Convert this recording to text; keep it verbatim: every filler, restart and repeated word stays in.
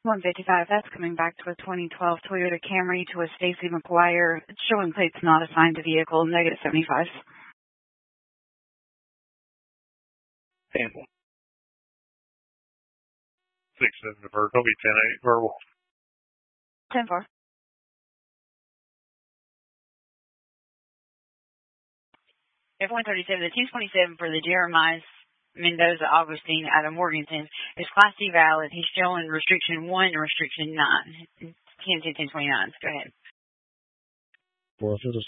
one fifty-five, that's coming back to a twenty twelve Toyota Camry to a Stacy McGuire. It's showing plates not assigned to vehicle, negative seventy-five. Cancel. six seven to verbal, be ten eight verbal. ten four. F one thirty-seven, the two twenty-seven for the Jeremiah Mendoza Augustine out of Morganton is Class C valid. He's showing restriction one and restriction nine. ten ten ten twenty-nine. Go ahead. Well, if it was